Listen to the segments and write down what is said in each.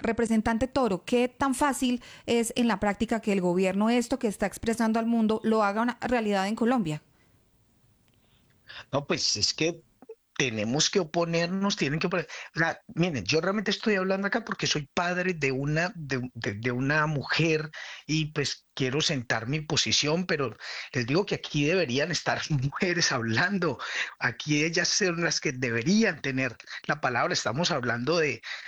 Representante Toro, ¿qué tan fácil es en la práctica que el gobierno esto que está expresando al mundo lo haga una realidad en Colombia? No, pues es que tenemos que oponernos, tienen que oponer. O sea, miren, yo realmente estoy hablando acá porque soy padre de una mujer y pues quiero sentar mi posición, pero les digo que aquí deberían estar mujeres hablando. Aquí ellas son las que deberían tener la palabra. Estamos hablando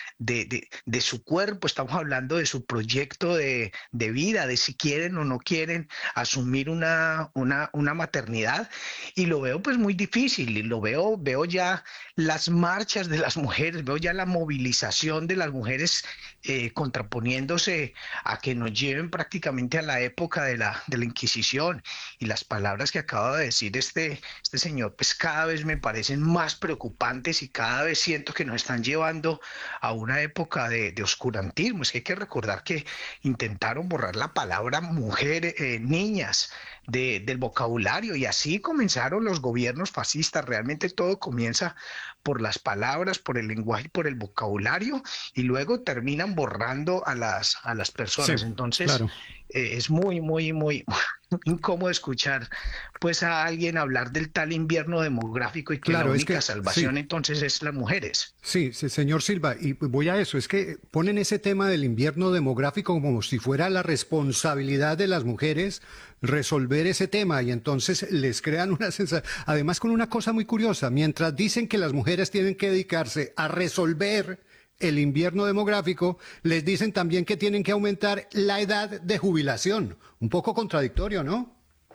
de su cuerpo, estamos hablando de su proyecto de vida, de si quieren o no quieren asumir una maternidad. Y lo veo pues muy difícil, y veo ya las marchas de las mujeres, veo ya la movilización de las mujeres contraponiéndose a que nos lleven prácticamente a la época de la Inquisición. Y las palabras que acaba de decir este señor, pues cada vez me parecen más preocupantes y cada vez siento que nos están llevando a una época de oscurantismo. Es que hay que recordar que intentaron borrar la palabra mujer, niñas del vocabulario, y así comenzaron los gobiernos fascistas. Realmente todo comienza por las palabras, por el lenguaje, por el vocabulario, y luego terminan borrando a las Sí, personas. Entonces, claro. es muy incómodo escuchar pues a alguien hablar del tal invierno demográfico y que la Claro, es única que sí. salvación entonces es las mujeres. Sí, sí, señor Silva, y voy a eso, es que ponen ese tema del invierno demográfico como si fuera la responsabilidad de las mujeres resolver ese tema y entonces les crean una sensación, además con una cosa muy curiosa, mientras dicen que las mujeres tienen que dedicarse a resolver el invierno demográfico, les dicen también que tienen que aumentar la edad de jubilación. Un poco contradictorio, ¿no?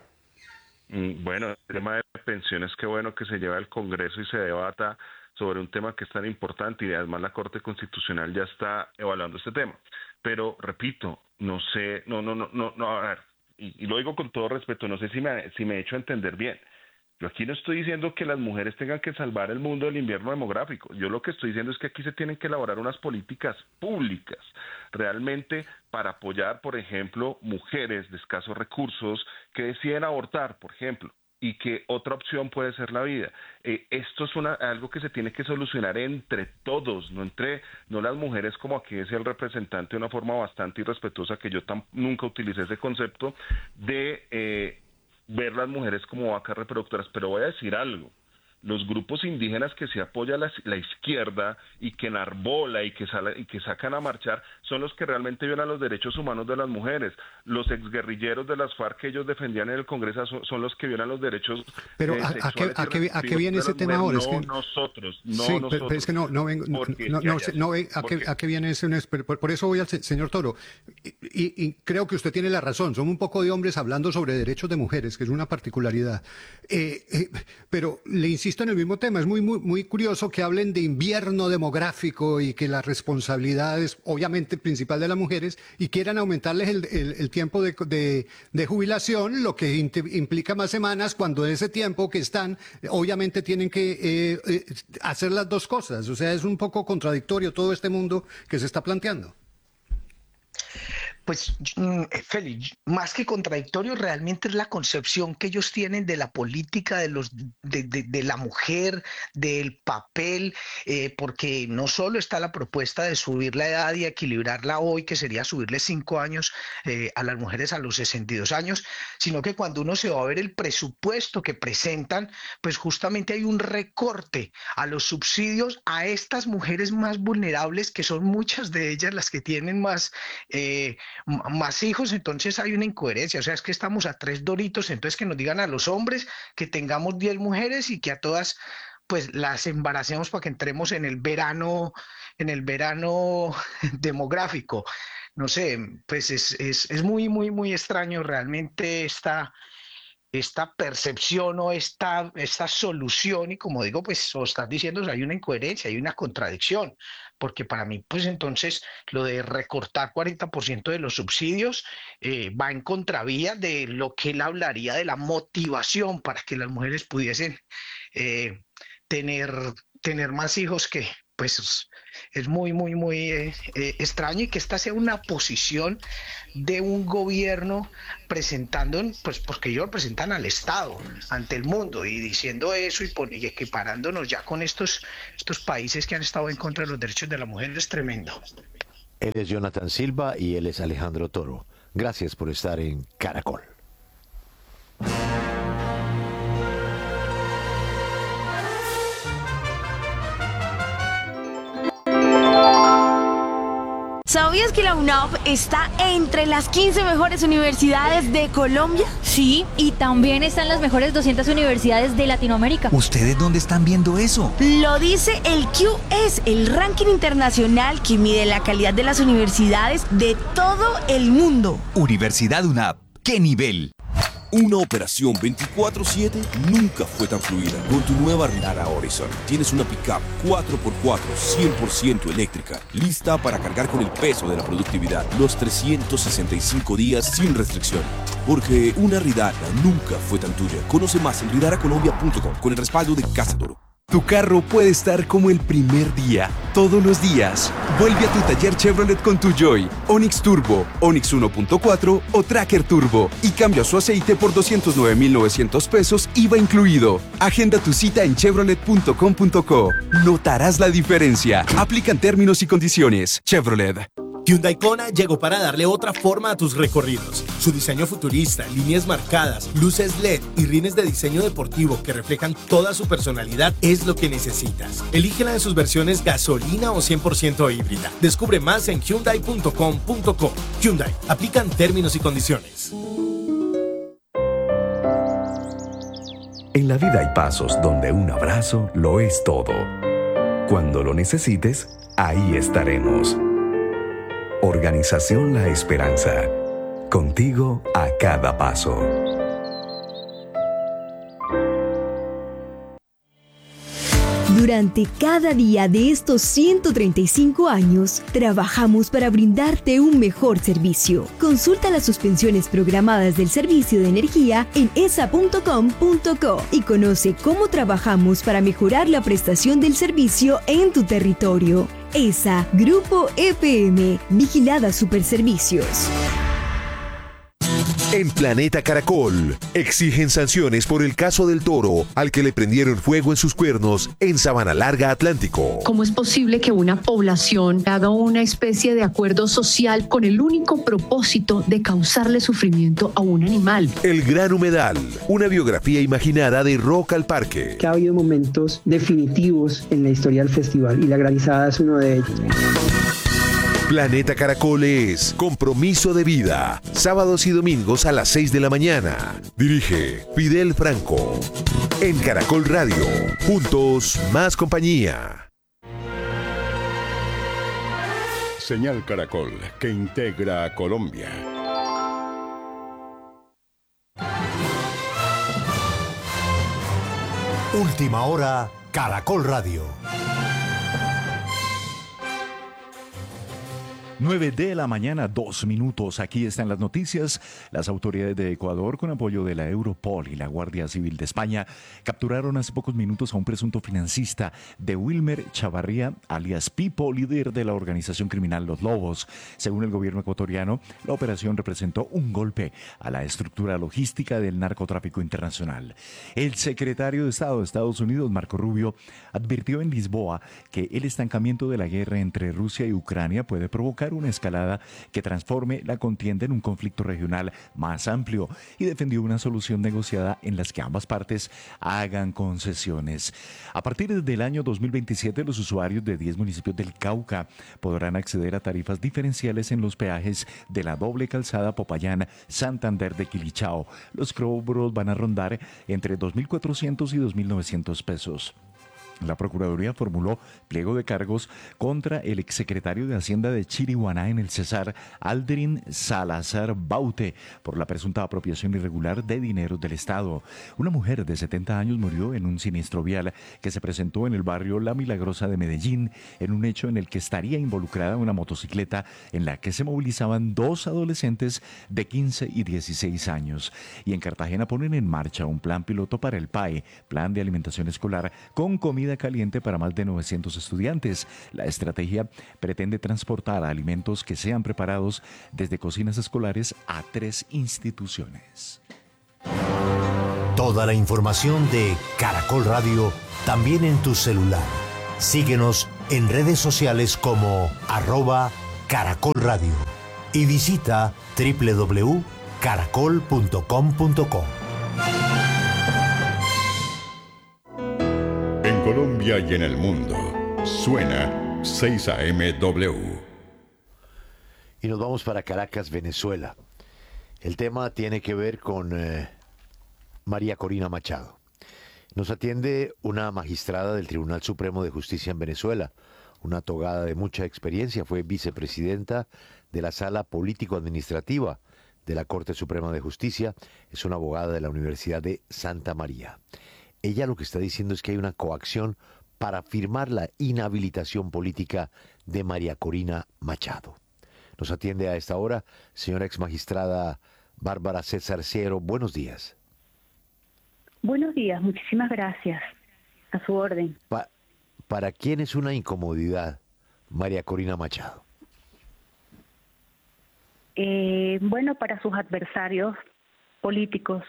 Bueno, el tema de pensiones, qué bueno que se lleve al Congreso y se debata sobre un tema que es tan importante y además la Corte Constitucional ya está evaluando este tema. Pero repito, no sé, no, a ver, y lo digo con todo respeto, no sé si me he hecho entender bien. Yo aquí no estoy diciendo que las mujeres tengan que salvar el mundo del invierno demográfico. Yo lo que estoy diciendo es que aquí se tienen que elaborar unas políticas públicas realmente para apoyar, por ejemplo, mujeres de escasos recursos que deciden abortar, por ejemplo, y que otra opción puede ser la vida. Esto es algo que se tiene que solucionar entre todos, no las mujeres, como aquí decía el representante de una forma bastante irrespetuosa, que yo nunca utilicé ese concepto de ver las mujeres como vacas reproductoras. Pero voy a decir algo: los grupos indígenas que se apoya la izquierda y que enarbola y que sacan a marchar son los que realmente violan los derechos humanos de las mujeres. Los exguerrilleros de las FARC que ellos defendían en el Congreso son los que violan los derechos Pero sexuales y a qué reproductivos viene de ese las tema mujeres, ahora? Es no que nosotros, sí, no pero es nosotros, que no ven, porque es no, que no, hay no eso. ven Porque a qué viene ese, por eso voy al señor Toro. Y creo que usted tiene la razón. Son un poco de hombres hablando sobre derechos de mujeres, que es una particularidad. Pero le insisto en el mismo tema. Es muy curioso que hablen de invierno demográfico y que la responsabilidad es obviamente principal de las mujeres y quieran aumentarles el tiempo de jubilación, lo que implica más semanas, cuando ese tiempo que están, obviamente tienen que hacer las dos cosas. O sea, es un poco contradictorio todo este mundo que se está planteando. Pues, Félix, más que contradictorio, realmente es la concepción que ellos tienen de la política, de la mujer, del papel, porque no solo está la propuesta de subir la edad y equilibrarla hoy, que sería subirle 5 años a las mujeres a los 62 años, sino que cuando uno se va a ver el presupuesto que presentan, pues justamente hay un recorte a los subsidios a estas mujeres más vulnerables, que son muchas de ellas las que tienen más hijos. Entonces hay una incoherencia. O sea, es que estamos a 3 doritos, entonces que nos digan a los hombres que tengamos 10 mujeres y que a todas pues las embaracemos para que entremos en el verano demográfico. No sé, pues es muy extraño realmente esta percepción o esta solución. Y como digo, pues o estás diciendo, o sea, hay una incoherencia, hay una contradicción, porque para mí pues entonces lo de recortar 40% de los subsidios va en contravía de lo que él hablaría de la motivación para que las mujeres pudiesen eh, tener, tener más hijos, que pues es muy extraño, y que esta sea una posición de un gobierno presentando, pues porque ellos representan al Estado ante el mundo, y diciendo eso y equiparándonos ya con estos países que han estado en contra de los derechos de la mujer. Es tremendo. Él es Jonathan Silva y él es Alejandro Toro. Gracias por estar en Caracol. ¿Sabías que la UNAV está entre las 15 mejores universidades de Colombia? Sí, y también están las mejores 200 universidades de Latinoamérica. ¿Ustedes dónde están viendo eso? Lo dice el QS, el ranking internacional que mide la calidad de las universidades de todo el mundo. Universidad UNAV, ¿qué nivel? Una operación 24/7 nunca fue tan fluida. Con tu nueva Lara Horizon tienes una pickup 4x4 100% eléctrica, lista para cargar con el peso de la productividad los 365 días sin restricción. Porque una Ridara nunca fue tan tuya. Conoce más en ridaracolombia.com con el respaldo de Casa Toro. Tu carro puede estar como el primer día, todos los días. Vuelve a tu taller Chevrolet con tu Joy, Onix Turbo, Onix 1.4 o Tracker Turbo y cambia su aceite por 209,900 pesos, IVA incluido. Agenda tu cita en chevrolet.com.co. Notarás la diferencia. Aplican términos y condiciones. Chevrolet. Hyundai Kona llegó para darle otra forma a tus recorridos. Su diseño futurista, líneas marcadas, luces LED y rines de diseño deportivo que reflejan toda su personalidad es lo que necesitas. Elígela en sus versiones gasolina o 100% híbrida. Descubre más en hyundai.com.co. Hyundai, aplican términos y condiciones. En la vida hay pasos donde un abrazo lo es todo. Cuando lo necesites, ahí estaremos. Organización La Esperanza. Contigo a cada paso. Durante cada día de estos 135 años, trabajamos para brindarte un mejor servicio. Consulta las suspensiones programadas del servicio de energía en esa.com.co y conoce cómo trabajamos para mejorar la prestación del servicio en tu territorio. ESA, Grupo EPM, Vigilada Superservicios. En Planeta Caracol, exigen sanciones por el caso del toro al que le prendieron fuego en sus cuernos en Sabana Larga, Atlántico. ¿Cómo es posible que una población haga una especie de acuerdo social con el único propósito de causarle sufrimiento a un animal? El Gran Humedal, una biografía imaginada de Rock al Parque. Que ha habido momentos definitivos en la historia del festival y la granizada es uno de ellos. Planeta Caracol es Compromiso de Vida, sábados y domingos a las 6 de la mañana. Dirige Fidel Franco. En Caracol Radio, juntos más compañía. Señal Caracol, que integra a Colombia. Última hora, Caracol Radio. 9 de la mañana, 2 minutos. Aquí están las noticias. Las autoridades de Ecuador, con apoyo de la Europol y la Guardia Civil de España, capturaron hace pocos minutos a un presunto financista de Wilmer Chavarría, alias Pipo, líder de la organización criminal Los Lobos. Según el gobierno ecuatoriano, la operación representó un golpe a la estructura logística del narcotráfico internacional. El secretario de Estado de Estados Unidos, Marco Rubio, advirtió en Lisboa que el estancamiento de la guerra entre Rusia y Ucrania puede provocar una escalada que transforme la contienda en un conflicto regional más amplio y defendió una solución negociada en las que ambas partes hagan concesiones. A partir del año 2027, los usuarios de 10 municipios del Cauca podrán acceder a tarifas diferenciales en los peajes de la doble calzada Popayán-Santander de Quilichao. Los cobros van a rondar entre 2.400 y 2.900 pesos. La Procuraduría formuló pliego de cargos contra el exsecretario de Hacienda de Chiriguaná en el Cesar, Aldrin Salazar Baute, por la presunta apropiación irregular de dineros del Estado. Una mujer de 70 años murió en un siniestro vial que se presentó en el barrio La Milagrosa de Medellín, en un hecho en el que estaría involucrada una motocicleta en la que se movilizaban 2 adolescentes de 15 y 16 años. Y en Cartagena ponen en marcha un plan piloto para el PAE, Plan de Alimentación Escolar, con comida caliente para más de 900 estudiantes. La estrategia pretende transportar alimentos que sean preparados desde cocinas escolares a 3 instituciones. Toda la información de Caracol Radio también en tu celular. Síguenos en redes sociales como Caracol Radio y visita www.caracol.com.co. En Colombia y en el mundo, suena 6 AM-W. Y nos vamos para Caracas, Venezuela. El tema tiene que ver con María Corina Machado. Nos atiende una magistrada del Tribunal Supremo de Justicia en Venezuela, una togada de mucha experiencia, fue vicepresidenta de la Sala Político-Administrativa de la Corte Suprema de Justicia, es una abogada de la Universidad de Santa María. Ella lo que está diciendo es que hay una coacción para firmar la inhabilitación política de María Corina Machado. Nos atiende a esta hora, señora exmagistrada Bárbara César Ciero. Buenos días. Buenos días, muchísimas gracias. A su orden. ¿Para quién es una incomodidad María Corina Machado? Bueno, para sus adversarios políticos.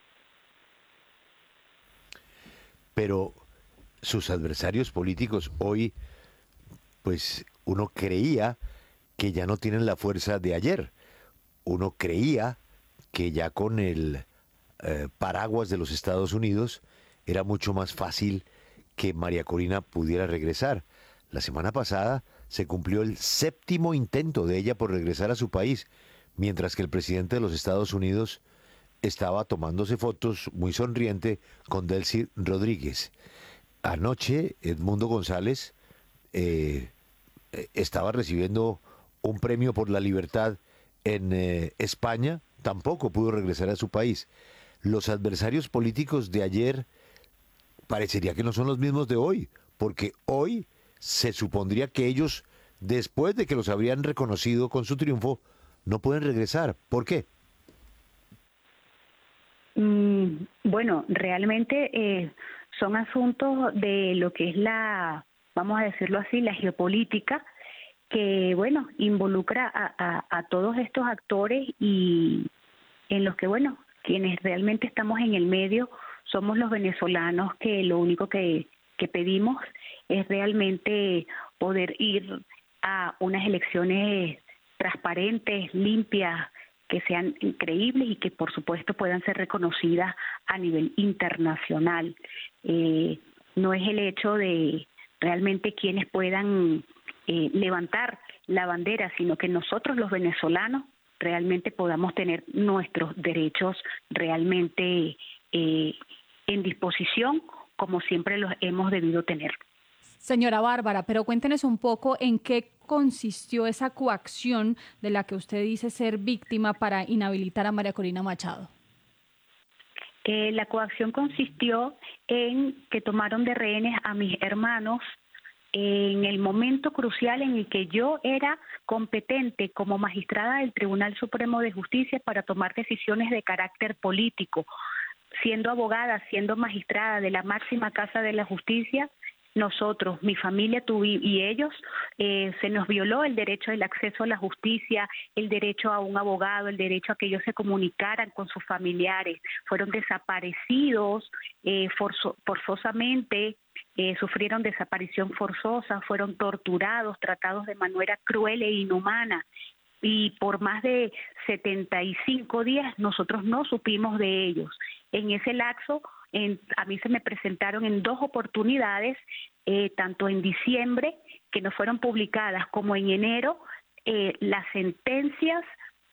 Pero sus adversarios políticos hoy, pues uno creía que ya no tienen la fuerza de ayer. Uno creía que ya con el paraguas de los Estados Unidos era mucho más fácil que María Corina pudiera regresar. La semana pasada se cumplió el 7º intento de ella por regresar a su país, mientras que el presidente de los Estados Unidos estaba tomándose fotos muy sonriente con Delcy Rodríguez. Anoche Edmundo González estaba recibiendo un premio por la libertad en España, tampoco pudo regresar a su país. Los adversarios políticos de ayer parecería que no son los mismos de hoy, porque hoy se supondría que ellos, después de que los habrían reconocido con su triunfo, no pueden regresar. ¿Por qué? Bueno, realmente son asuntos de lo que es vamos a decirlo así, la geopolítica, que, bueno, involucra a todos estos actores y en los que, bueno, quienes realmente estamos en el medio somos los venezolanos, que lo único que pedimos es realmente poder ir a unas elecciones transparentes, limpias, que sean increíbles y que por supuesto puedan ser reconocidas a nivel internacional. No es el hecho de realmente quienes puedan levantar la bandera, sino que nosotros los venezolanos realmente podamos tener nuestros derechos realmente en disposición, como siempre los hemos debido tener. Señora Bárbara, pero cuéntenos un poco en qué consistió esa coacción de la que usted dice ser víctima para inhabilitar a María Corina Machado. La coacción consistió en que tomaron de rehenes a mis hermanos en el momento crucial en el que yo era competente como magistrada del Tribunal Supremo de Justicia para tomar decisiones de carácter político. Siendo abogada, siendo magistrada de la máxima casa de la justicia, nosotros, mi familia y ellos, se nos violó el derecho del acceso a la justicia, el derecho a un abogado, el derecho a que ellos se comunicaran con sus familiares. Fueron desaparecidos forzosamente, sufrieron desaparición forzosa, fueron torturados, tratados de manera cruel e inhumana. Y por más de 75 días nosotros no supimos de ellos. En ese lapso, a mí se me presentaron en 2 oportunidades, tanto en diciembre, que no fueron publicadas, como en enero, las sentencias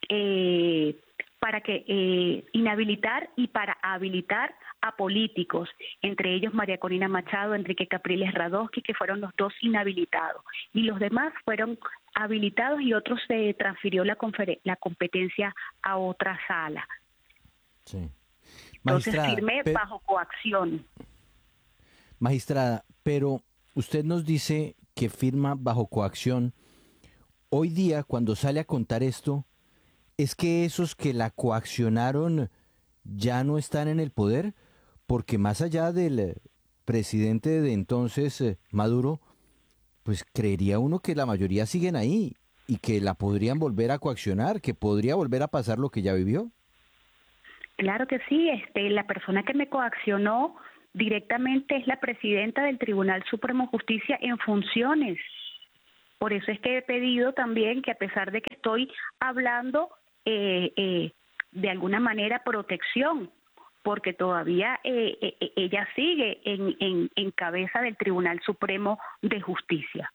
para inhabilitar y para habilitar a políticos, entre ellos María Corina Machado, Enrique Capriles Radosky, que fueron los 2 inhabilitados, y los demás fueron habilitados y otros se transfirió la competencia a otra sala. Sí. Entonces firmé bajo coacción. Magistrada, pero usted nos dice que firma bajo coacción. Hoy día, cuando sale a contar esto, ¿es que esos que la coaccionaron ya no están en el poder? Porque más allá del presidente de entonces, Maduro, pues creería uno que la mayoría siguen ahí y que la podrían volver a coaccionar, que podría volver a pasar lo que ya vivió. Claro que sí, la persona que me coaccionó directamente es la presidenta del Tribunal Supremo de Justicia en funciones. Por eso es que he pedido también que, a pesar de que estoy hablando de alguna manera protección, porque todavía ella sigue en cabeza del Tribunal Supremo de Justicia.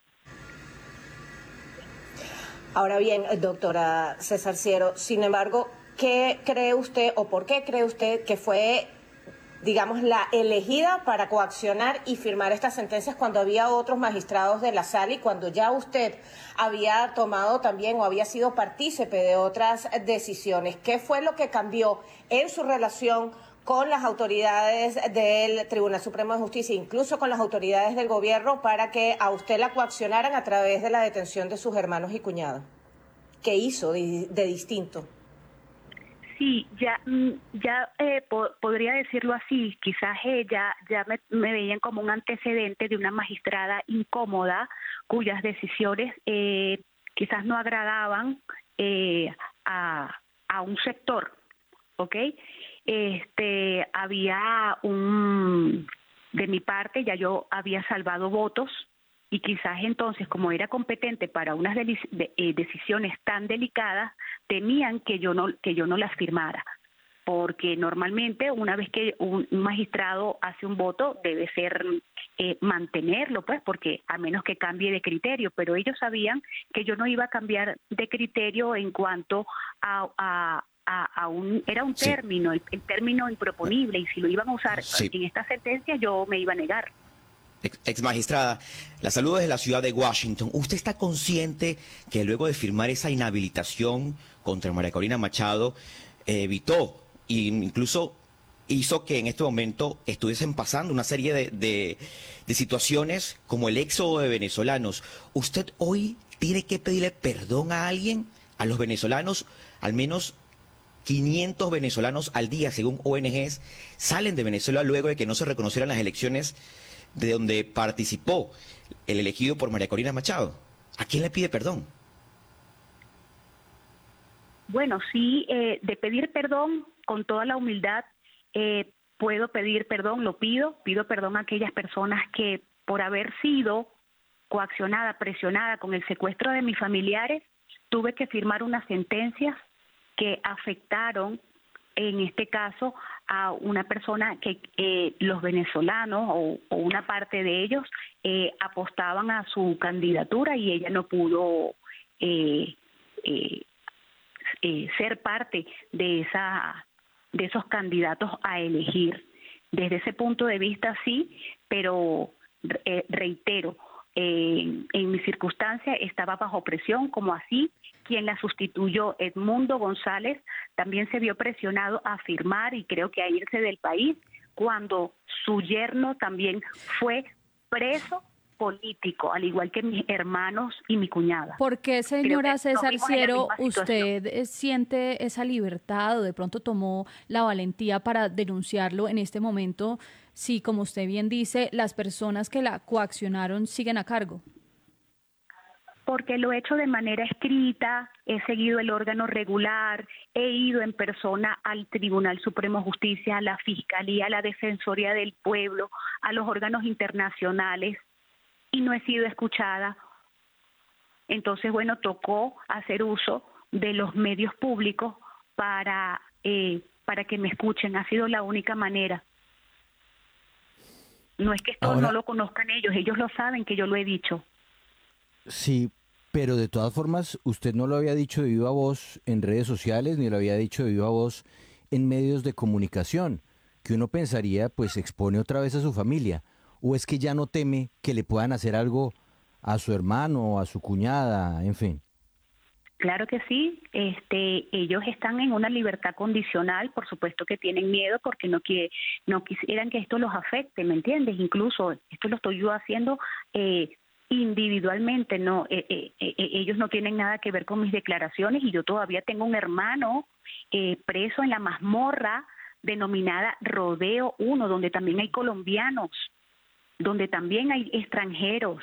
Ahora bien, doctora César Ciero, sin embargo, ¿qué cree usted o por qué cree usted que fue, digamos, la elegida para coaccionar y firmar estas sentencias cuando había otros magistrados de la sala y cuando ya usted había tomado también o había sido partícipe de otras decisiones? ¿Qué fue lo que cambió en su relación con las autoridades del Tribunal Supremo de Justicia, incluso con las autoridades del gobierno, para que a usted la coaccionaran a través de la detención de sus hermanos y cuñados? ¿Qué hizo de distinto? Sí, podría decirlo así. Quizás ya me veían como un antecedente de una magistrada incómoda cuyas decisiones quizás no agradaban a un sector, ¿ok? Había de mi parte, ya yo había salvado votos y quizás entonces, como era competente para unas decisiones tan delicadas, temían que yo no las firmara, porque normalmente una vez que un magistrado hace un voto debe ser mantenerlo, pues, porque a menos que cambie de criterio, pero ellos sabían que yo no iba a cambiar de criterio en cuanto era un término, el término improponible, y si lo iban a usar en esta sentencia yo me iba a negar. Ex magistrada, la saludo desde la ciudad de Washington. ¿Usted está consciente que luego de firmar esa inhabilitación contra María Corina Machado evitó e incluso hizo que en este momento estuviesen pasando una serie de situaciones como el éxodo de venezolanos? ¿Usted hoy tiene que pedirle perdón a alguien, a los venezolanos? Al menos 500 venezolanos al día, según ONGs, salen de Venezuela luego de que no se reconocieran las elecciones de donde participó el elegido por María Corina Machado. ¿A quién le pide perdón? Bueno, sí, de pedir perdón con toda la humildad, puedo pedir perdón, pido perdón a aquellas personas que por haber sido coaccionada, presionada con el secuestro de mis familiares, tuve que firmar unas sentencias que afectaron, en este caso, a una persona que los venezolanos o una parte de ellos apostaban a su candidatura y ella no pudo ser parte de esos candidatos a elegir. Desde ese punto de vista sí, pero reitero, en mi circunstancia estaba bajo presión, como así quien la sustituyó, Edmundo González, también se vio presionado a firmar y creo que a irse del país cuando su yerno también fue preso político, al igual que mis hermanos y mi cuñada. ¿Por qué, señora César Ciero, usted siente esa libertad o de pronto tomó la valentía para denunciarlo en este momento si, como usted bien dice, las personas que la coaccionaron siguen a cargo? Porque lo he hecho de manera escrita, he seguido el órgano regular, he ido en persona al Tribunal Supremo de Justicia, a la Fiscalía, a la Defensoría del Pueblo, a los órganos internacionales, y no he sido escuchada. Entonces, bueno, tocó hacer uso de los medios públicos para que me escuchen. Ha sido la única manera. No es que esto no lo conozcan ellos lo saben que yo lo he dicho. Sí, pero de todas formas, usted no lo había dicho de viva voz en redes sociales, ni lo había dicho de viva voz en medios de comunicación, que uno pensaría, pues expone otra vez a su familia. ¿O es que ya no teme que le puedan hacer algo a su hermano, a su cuñada, en fin? Claro que sí, ellos están en una libertad condicional, por supuesto que tienen miedo porque no quisieran que esto los afecte, ¿me entiendes? Incluso esto lo estoy yo haciendo individualmente, no, ellos no tienen nada que ver con mis declaraciones y yo todavía tengo un hermano preso en la mazmorra denominada Rodeo 1, donde también hay colombianos, donde también hay extranjeros.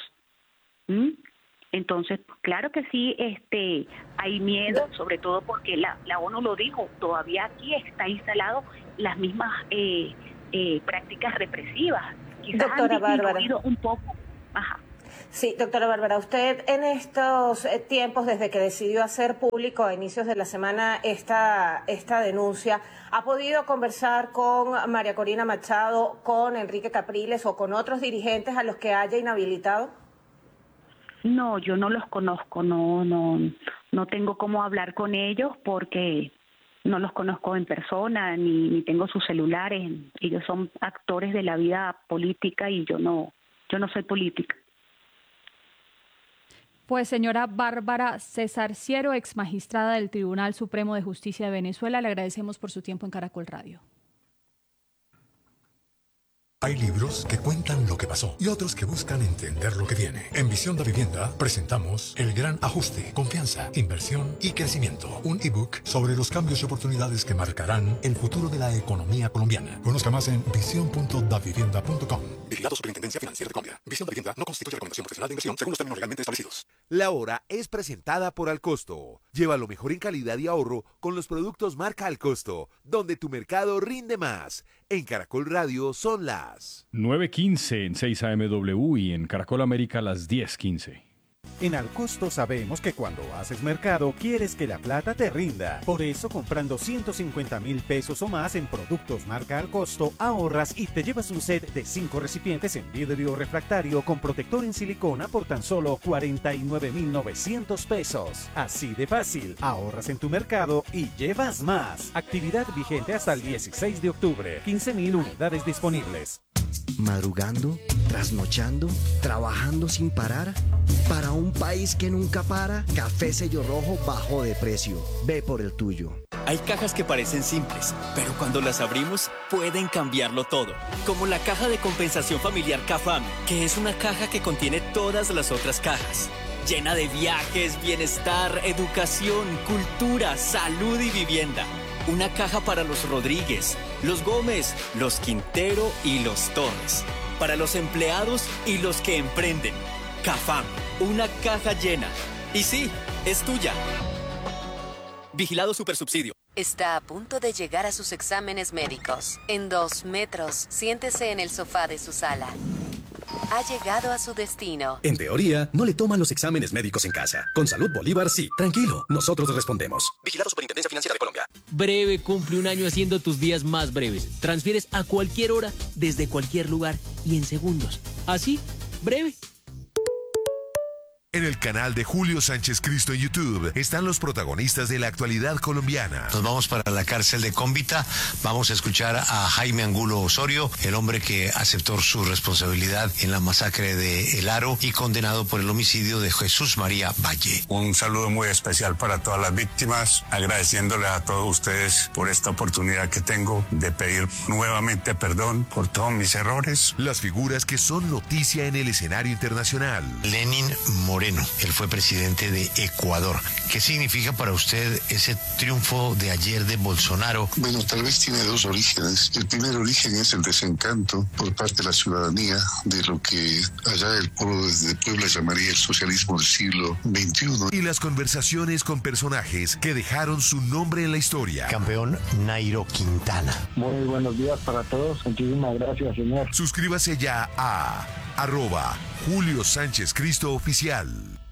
Entonces, claro que sí, hay miedo, sobre todo porque la ONU lo dijo, todavía aquí está instalado las mismas prácticas represivas. Quizás doctora han disminuido Bárbara un poco. Ajá. Sí, doctora Bárbara, usted en estos tiempos, desde que decidió hacer público a inicios de la semana esta denuncia, ¿ha podido conversar con María Corina Machado, con Enrique Capriles o con otros dirigentes a los que haya inhabilitado? No, yo no los conozco, no tengo cómo hablar con ellos porque no los conozco en persona, ni tengo sus celulares. Ellos son actores de la vida política y yo no soy política. Pues señora Bárbara Cesarciero, ex magistrada del Tribunal Supremo de Justicia de Venezuela, le agradecemos por su tiempo en Caracol Radio. Hay libros que cuentan lo que pasó y otros que buscan entender lo que viene. En Visión de Vivienda presentamos El Gran Ajuste, Confianza, Inversión y Crecimiento. Un ebook sobre los cambios y oportunidades que marcarán el futuro de la economía colombiana. Conozca más en visión.davivienda.com. Vigilado Superintendencia Financiera de Colombia. Visión de Vivienda no constituye recomendación profesional de inversión según los términos legalmente establecidos. La hora es presentada por Alcosto. Lleva lo mejor en calidad y ahorro con los productos marca Alcosto, donde tu mercado rinde más. En Caracol Radio son las 9:15 en 6 AMW y en Caracol América las 10:15. En Alcosto sabemos que cuando haces mercado quieres que la plata te rinda. Por eso, comprando 150.000 pesos o más en productos marca Alcosto, ahorras y te llevas un set de 5 recipientes en vidrio refractario con protector en silicona por tan solo 49.900 pesos. Así de fácil, ahorras en tu mercado y llevas más. Actividad vigente hasta el 16 de octubre. 15.000 unidades disponibles. Madrugando, trasnochando, trabajando sin parar. Para un país que nunca para, Café Sello Rojo bajó de precio. Ve por el tuyo. Hay cajas que parecen simples, pero cuando las abrimos pueden cambiarlo todo. Como la caja de compensación familiar CAFAM, que es una caja que contiene todas las otras cajas. Llena de viajes, bienestar, educación, cultura, salud y vivienda. Una caja para los Rodríguez, los Gómez, los Quintero y los Torres. Para los empleados y los que emprenden. CAFAM, una caja llena. Y sí, es tuya. Vigilado Supersubsidio. Está a punto de llegar a sus exámenes médicos. En 2 metros, siéntese en el sofá de su sala. Ha llegado a su destino. En teoría, no le toman los exámenes médicos en casa. Con Salud Bolívar, sí. Tranquilo, nosotros respondemos. Vigilado Superintendencia Financiera de Colombia. Breve cumple un año haciendo tus días más breves. Transfieres a cualquier hora, desde cualquier lugar y en segundos. Así, breve. En el canal de Julio Sánchez Cristo en YouTube están los protagonistas de la actualidad colombiana. Nos vamos para la cárcel de Cómbita. Vamos a escuchar a Jaime Angulo Osorio, el hombre que aceptó su responsabilidad en la masacre de El Aro y condenado por el homicidio de Jesús María Valle. Un saludo muy especial para todas las víctimas, agradeciéndole a todos ustedes por esta oportunidad que tengo de pedir nuevamente perdón por todos mis errores. Las figuras que son noticia en el escenario internacional. Lenín Moreno, él fue presidente de Ecuador. ¿Qué significa para usted ese triunfo de ayer de Bolsonaro? Bueno, tal vez tiene 2 orígenes. El primer origen es el desencanto por parte de la ciudadanía de lo que allá el pueblo de Puebla llamaría el socialismo del siglo XXI. Y las conversaciones con personajes que dejaron su nombre en la historia. Campeón Nairo Quintana. Muy buenos días para todos. Muchísimas gracias, señor. Suscríbase ya a @Julio Sánchez Cristo Oficial.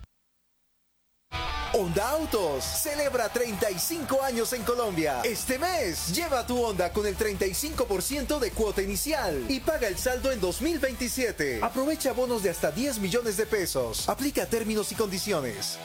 Honda Autos celebra 35 años en Colombia. Este mes, lleva tu Honda con el 35% de cuota inicial y paga el saldo en 2027. Aprovecha bonos de hasta 10 millones de pesos. Aplica términos y condiciones.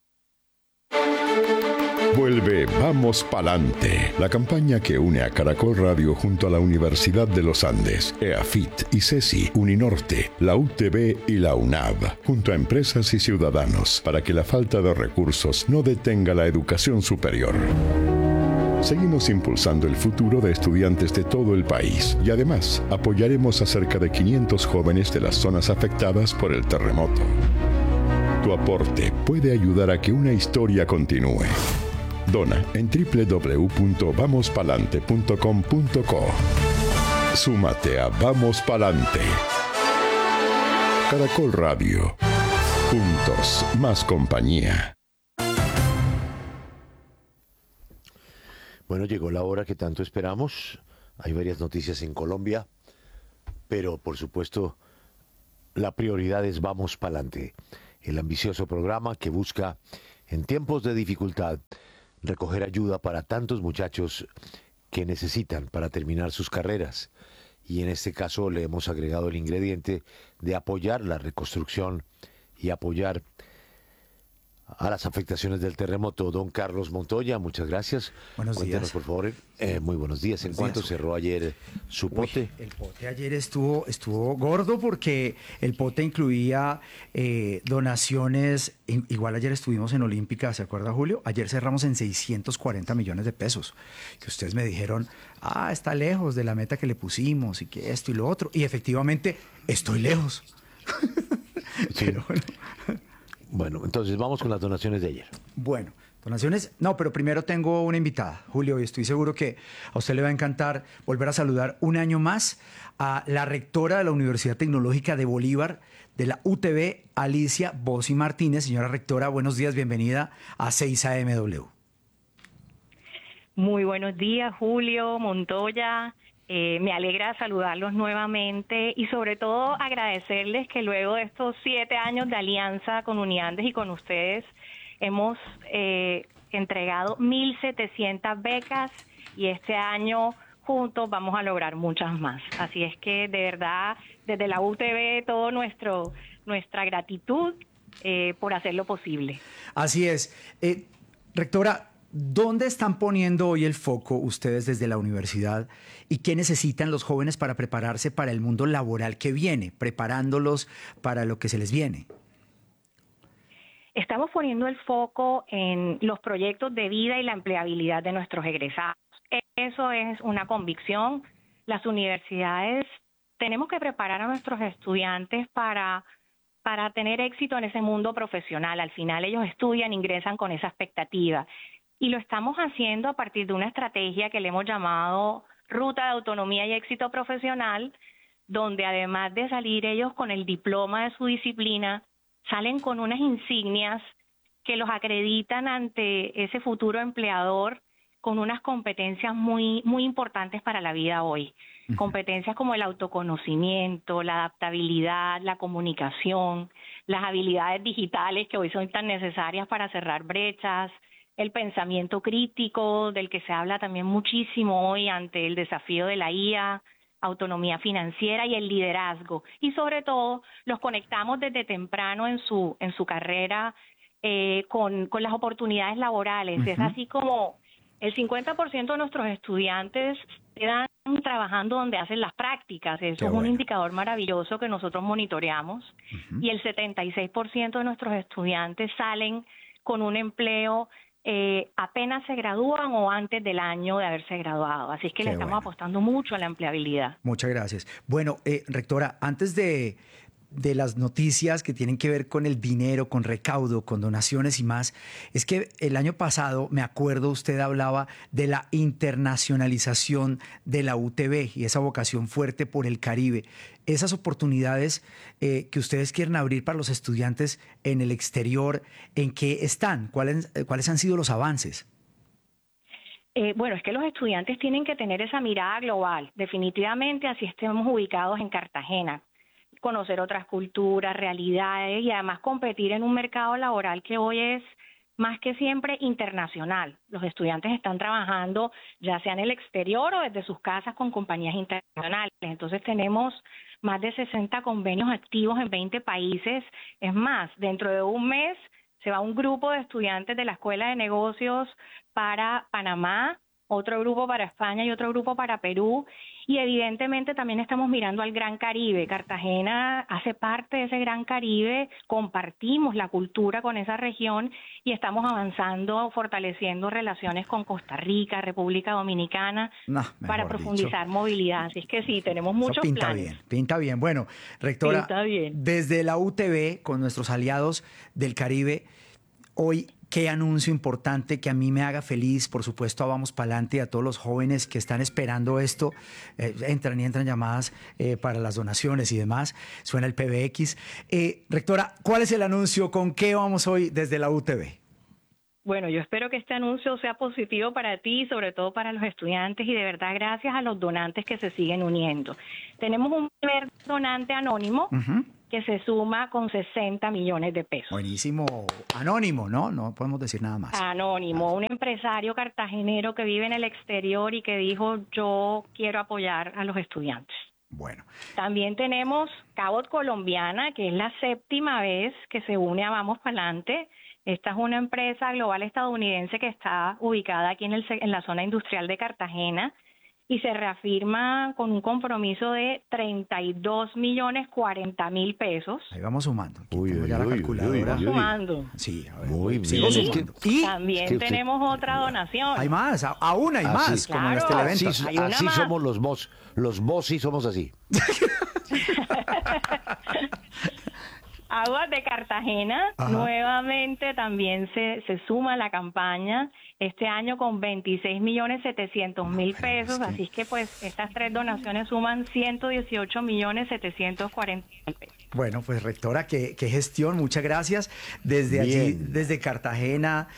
Vuelve Vamos Palante, la campaña que une a Caracol Radio junto a la Universidad de los Andes, EAFIT y CESI, Uninorte, la UTB y la UNAV, junto a empresas y ciudadanos, para que la falta de recursos no detenga la educación superior. Seguimos impulsando el futuro de estudiantes de todo el país y además apoyaremos a cerca de 500 jóvenes de las zonas afectadas por el terremoto. Tu aporte puede ayudar a que una historia continúe. Dona en www.vamospalante.com.co. Súmate a Vamos Palante. Caracol Radio. Juntos, más compañía. Bueno, llegó la hora que tanto esperamos. Hay varias noticias en Colombia, pero por supuesto la prioridad es Vamos Pa'lante, el ambicioso programa que busca, en tiempos de dificultad, recoger ayuda para tantos muchachos que necesitan para terminar sus carreras. Y en este caso le hemos agregado el ingrediente de apoyar la reconstrucción y apoyar a las afectaciones del terremoto. Don Carlos Montoya, muchas gracias. Buenos Cuéntenos, días. por favor, muy buenos días. ¿En cuánto cerró ayer su pote? El pote ayer estuvo gordo porque el pote incluía donaciones. Igual ayer estuvimos en Olímpica, ¿se acuerda, Julio? Ayer cerramos en 640 millones de pesos. Que ustedes me dijeron, está lejos de la meta que le pusimos y que esto y lo otro. Y efectivamente, estoy lejos. Sí. Pero bueno. Bueno, entonces vamos con las donaciones de ayer. Bueno, donaciones. No, pero primero tengo una invitada, Julio, y estoy seguro que a usted le va a encantar volver a saludar un año más a la rectora de la Universidad Tecnológica de Bolívar, de la UTB, Alicia Bossi Martínez. Señora rectora, buenos días, bienvenida a 6AMW. Muy buenos días, Julio, Montoya. Me alegra saludarlos nuevamente y sobre todo agradecerles que luego de estos 7 años de alianza con Uniandes y con ustedes hemos entregado 1.700 becas y este año juntos vamos a lograr muchas más. Así es que de verdad desde la UTB todo nuestra gratitud por hacerlo posible. Así es. Rectora, ¿dónde están poniendo hoy el foco ustedes desde la universidad y qué necesitan los jóvenes para prepararse para el mundo laboral que viene, preparándolos para lo que se les viene? Estamos poniendo el foco en los proyectos de vida y la empleabilidad de nuestros egresados. Eso es una convicción. Las universidades tenemos que preparar a nuestros estudiantes para tener éxito en ese mundo profesional. Al final ellos estudian, ingresan con esa expectativa. Y lo estamos haciendo a partir de una estrategia que le hemos llamado Ruta de Autonomía y Éxito Profesional, donde además de salir ellos con el diploma de su disciplina, salen con unas insignias que los acreditan ante ese futuro empleador con unas competencias muy, muy importantes para la vida hoy. Competencias como el autoconocimiento, la adaptabilidad, la comunicación, las habilidades digitales que hoy son tan necesarias para cerrar brechas, el pensamiento crítico, del que se habla también muchísimo hoy ante el desafío de la IA, autonomía financiera y el liderazgo. Y sobre todo, los conectamos desde temprano en su carrera con las oportunidades laborales. Es así como el 50% de nuestros estudiantes quedan trabajando donde hacen las prácticas. Eso es un indicador maravilloso que nosotros monitoreamos. Y el 76% de nuestros estudiantes salen con un empleo apenas se gradúan o antes del año de haberse graduado. Así es que le estamos apostando mucho a la empleabilidad. Muchas gracias. Bueno, rectora, antes de las noticias que tienen que ver con el dinero, con recaudo, con donaciones y más, es que el año pasado, me acuerdo, usted hablaba de la internacionalización de la UTB y esa vocación fuerte por el Caribe. Esas oportunidades que ustedes quieren abrir para los estudiantes en el exterior, ¿en qué están? ¿Cuáles han sido los avances? Bueno, es que los estudiantes tienen que tener esa mirada global. Definitivamente, así estemos ubicados en Cartagena. Conocer otras culturas, realidades y además competir en un mercado laboral que hoy es más que siempre internacional. Los estudiantes están trabajando ya sea en el exterior o desde sus casas con compañías internacionales. Entonces tenemos más de 60 convenios activos en 20 países. Es más, dentro de un mes se va un grupo de estudiantes de la Escuela de Negocios para Panamá, otro grupo para España y otro grupo para Perú. Y evidentemente también estamos mirando al Gran Caribe. Cartagena hace parte de ese Gran Caribe, compartimos la cultura con esa región y estamos avanzando, fortaleciendo relaciones con Costa Rica, República Dominicana, para profundizar movilidad. Así es que sí, tenemos muchos planes. Pinta bien. Bueno, rectora, desde la UTB, con nuestros aliados del Caribe, hoy, qué anuncio importante que a mí me haga feliz, por supuesto, a Vamos Pa'lante y a todos los jóvenes que están esperando esto. Entran llamadas para las donaciones y demás. Suena el PBX. Rectora, ¿cuál es el anuncio? ¿Con qué vamos hoy desde la UTB? Bueno, yo espero que este anuncio sea positivo para ti y sobre todo para los estudiantes y de verdad gracias a los donantes que se siguen uniendo. Tenemos un primer donante anónimo que se suma con 60 millones de pesos. Buenísimo. Anónimo, ¿no? No podemos decir nada más. Anónimo, un empresario cartagenero que vive en el exterior y que dijo, yo quiero apoyar a los estudiantes. Bueno. También tenemos Cabot Colombiana, que es la 7ª vez que se une a Vamos Pa'lante. Esta es una empresa global estadounidense que está ubicada aquí en la zona industrial de Cartagena y se reafirma con un compromiso de 32.040.000 pesos. Ahí vamos sumando. Ya la calculadora. Sumando. Sí, a ver. Muy sigo bien. sumando. Y también tenemos otra donación. Hay más, aún hay más, como en este evento. Así somos los boss. Los boss sí somos así. Aguas de Cartagena, nuevamente también se suma a la campaña este año con 26.700.000 pesos, así es que pues estas 3 donaciones suman 118.740.000 pesos. Bueno, pues rectora, qué gestión, muchas gracias. Desde allí, desde Cartagena,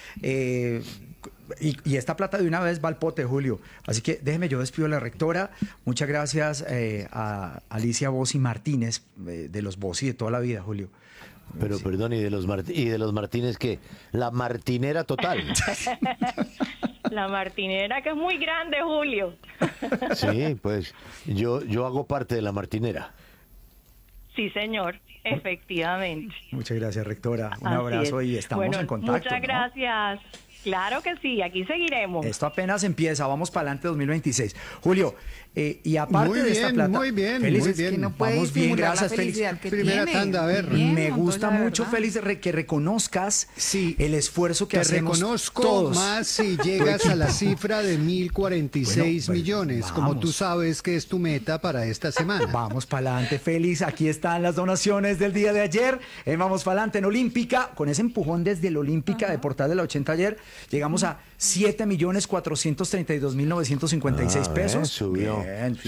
y esta plata de una vez va al pote, Julio. Así que déjeme, yo despido a la rectora. Muchas gracias a Alicia Bossi Martínez, de los Bossi de toda la vida, Julio. Pero sí. Perdón, ¿y de los Martínez qué? La martinera total. La martinera, que es muy grande, Julio. Sí, pues yo hago parte de la martinera. Sí, señor, efectivamente. Muchas gracias, rectora. Un abrazo y estamos en contacto. Muchas gracias. Claro que sí, aquí seguiremos. Esto apenas empieza, vamos para adelante 2026. Julio, y aparte de esta plata... Muy bien, Félix, muy bien. Que no vamos bien, gracias, Félix. Primera tanda, a ver. Me gusta mucho, Félix, que reconozcas el esfuerzo que hacemos reconozco todos. Más si llegas a la cifra de 1.046 millones, vamos. como tú sabes que es tu meta para esta semana. Vamos para adelante, Félix. Aquí están las donaciones del día de ayer. Vamos para adelante en Olímpica. Con ese empujón desde el Olímpica de Portal de la 80 ayer, llegamos a 7.432.956 pesos. Subió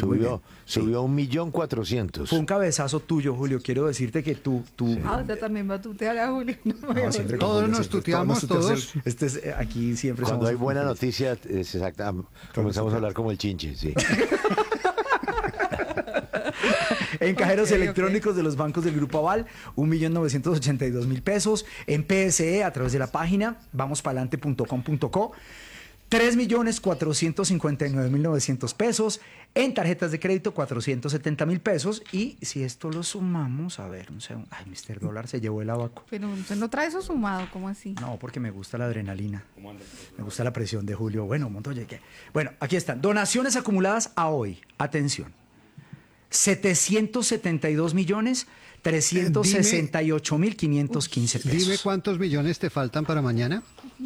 1.400.000. Fue un cabezazo tuyo, Julio. Quiero decirte que tú... usted también va a tutear a Julio. Todos nos tuteamos, todos. Aquí siempre cuando somos hay buena noticia, es exacta. Comenzamos a hablar como el chinche, sí. En cajeros electrónicos de los bancos del Grupo Aval, 1.982.000 pesos. En PSE, a través de la página vamospalante.com.co, 3.459.900 pesos. En tarjetas de crédito, 470.000 pesos. Y si esto lo sumamos, a ver, un segundo. Ay, Mr. Dólar se llevó el abaco. Pero usted no trae eso sumado, ¿cómo así? No, porque me gusta la adrenalina. Me gusta la presión de Julio. Bueno, Montoya, ¿qué? Bueno, aquí están. Donaciones acumuladas a hoy. Atención. 772.368.515 pesos. Dime cuántos millones te faltan para mañana.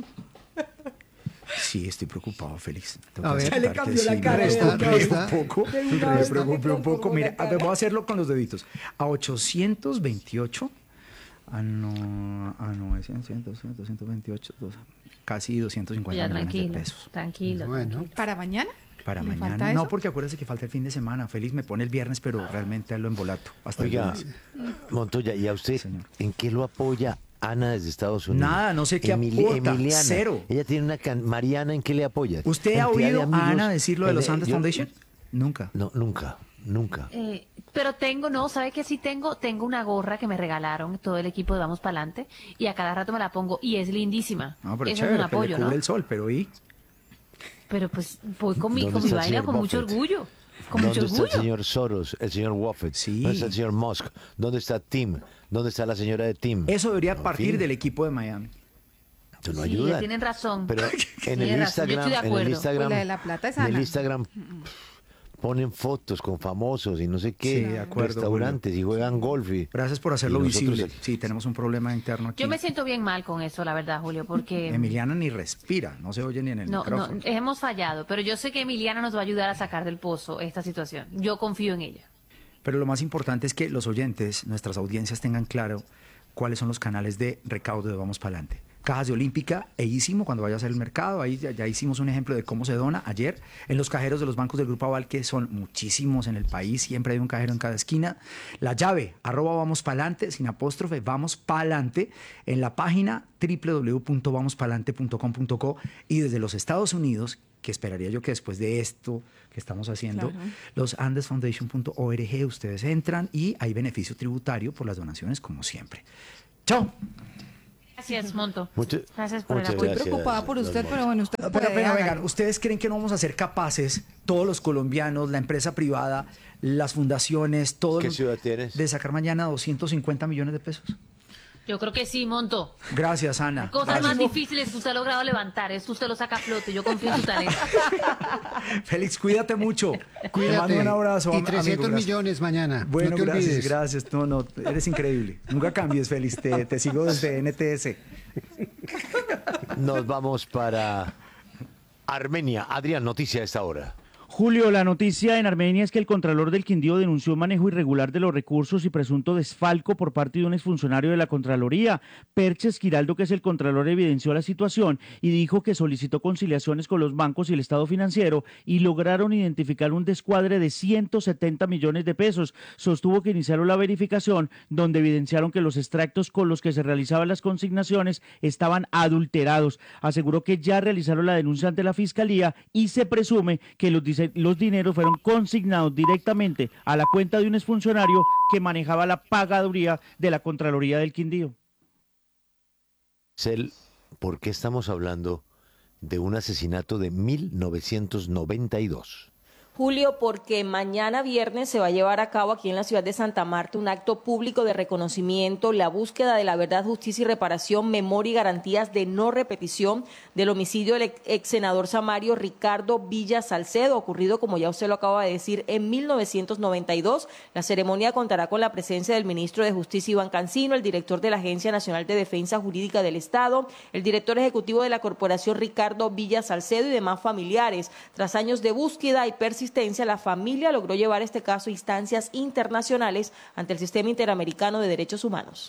Sí, estoy preocupado, Félix. A ver, ya le cambió la cara. Me preocupé un poco. Mira, voy a hacerlo con los deditos. A 828. No, 228, casi 250 millones de pesos. Tranquilo. Bueno. ¿Para mañana? Para ¿Me mañana. falta No, eso? porque acuérdese que falta el fin de semana. Félix me pone el viernes, pero realmente lo embolato. Hasta Oiga, el lunes. Montoya, ¿y a usted en qué lo apoya Ana desde Estados Unidos? Nada, no sé qué aporta. Emiliana. Cero. Ella tiene una... Mariana, ¿en qué le apoya? ¿Usted ha Cantidad de oído amigos. a Ana decir lo de los Andes Foundation? Nunca. No, nunca. Pero ¿sabe qué sí tengo? Tengo una gorra que me regalaron todo el equipo de Vamos Pa'lante y a cada rato me la pongo y es lindísima. No, pero eso chévere, es un apoyo, que le cubre ¿no? el sol, pero ¿y? Pero pues voy con mi ¿Dónde está el vaina señor con mucho Buffett? orgullo. Con ¿Dónde mucho está orgullo. el señor Soros, el señor Buffett? Sí. ¿Dónde está el señor Musk? ¿Dónde está Tim? ¿Dónde está la señora de Tim? Eso debería En partir fin. del equipo de Miami. Eso no Sí, ayuda. tienen razón. Pero en Tienen el razón, yo estoy de acuerdo. Pues la de la plata es en el Ana. Instagram ponen fotos con famosos y no sé qué, Sí, de acuerdo, restaurantes y juegan golf. Gracias por hacerlo y nosotros visible. aquí. Sí, tenemos un problema interno aquí. Yo me siento bien mal con eso, la verdad, Julio, porque... Emiliana ni respira, no se oye ni en el No, micrófono. hemos fallado, pero yo sé que Emiliana nos va a ayudar a sacar del pozo esta situación. Yo confío en ella. Pero lo más importante es que los oyentes, nuestras audiencias, tengan claro cuáles son los canales de recaudo de Vamos Pa'lante. Cajas de Olímpica e Ísimo, cuando vaya a hacer el mercado, ahí ya hicimos un ejemplo de cómo se dona ayer. En los cajeros de los bancos del Grupo Aval, que son muchísimos en el país, siempre hay un cajero en cada esquina. La llave, @Vamos Pa'lante, sin apóstrofe, Vamos Pa'lante, en la página www.vamospalante.com.co. Y desde los Estados Unidos, que esperaría yo que después de esto que estamos haciendo, Claro. los andesfoundation.org, ustedes entran y hay beneficio tributario por las donaciones como siempre. ¡Chao! Gracias, Monto. Gracias por el muchas apoyo. Estoy preocupada por usted, pero bueno, usted puede. Pero hágalo. vengan, ¿ustedes creen que no vamos a ser capaces, todos los colombianos, la empresa privada, las fundaciones, todo ¿Qué ciudad tienes? de sacar mañana 250 millones de pesos? Yo creo que sí, Monto. Gracias, Ana. Cosas Gracias. más difíciles que usted ha logrado levantar. Esto usted lo saca a flote. Yo confío en su talento. Félix, cuídate mucho. Te Cuídate. mando un abrazo. Y amigo, 300 gracias. millones mañana. Bueno, no te gracias, olvides. gracias. No, eres increíble. Nunca cambies, Félix. Te sigo desde NTS. Nos vamos para Armenia. Adrián, noticia a esta hora. Julio, la noticia en Armenia es que el Contralor del Quindío denunció manejo irregular de los recursos y presunto desfalco por parte de un exfuncionario de la Contraloría. Perches Giraldo, que es el Contralor, evidenció la situación y dijo que solicitó conciliaciones con los bancos y el Estado financiero y lograron identificar un descuadre de 170 millones de pesos. Sostuvo que iniciaron la verificación donde evidenciaron que los extractos con los que se realizaban las consignaciones estaban adulterados. Aseguró que ya realizaron la denuncia ante la Fiscalía y se presume que los dineros fueron consignados directamente a la cuenta de un exfuncionario que manejaba la pagaduría de la Contraloría del Quindío. Cel, ¿por qué estamos hablando de un asesinato de 1992? Julio, porque mañana viernes se va a llevar a cabo aquí en la ciudad de Santa Marta un acto público de reconocimiento, la búsqueda de la verdad, justicia y reparación, memoria y garantías de no repetición del homicidio del ex senador samario Ricardo Villa Salcedo, ocurrido, como ya usted lo acaba de decir, en 1992. La ceremonia contará con la presencia del ministro de Justicia Iván Cancino, el director de la Agencia Nacional de Defensa Jurídica del Estado, el director ejecutivo de la corporación Ricardo Villa Salcedo y demás familiares. Tras años de búsqueda y persistencia, la familia logró llevar este caso a instancias internacionales ante el Sistema Interamericano de Derechos Humanos.